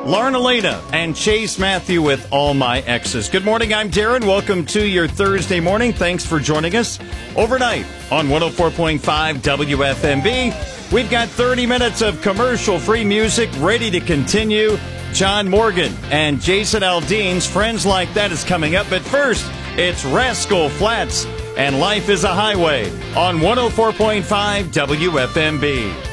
Larna Lena and Chase Matthew with All My Exes. Good morning, I'm Darren. Welcome to your Thursday morning. Thanks for joining us overnight on 104.5 WFMB. We've got 30 minutes of commercial-free music ready to continue. John Morgan and Jason Aldean's Friends Like That is coming up. But first, it's Rascal Flatts and Life is a Highway on 104.5 WFMB.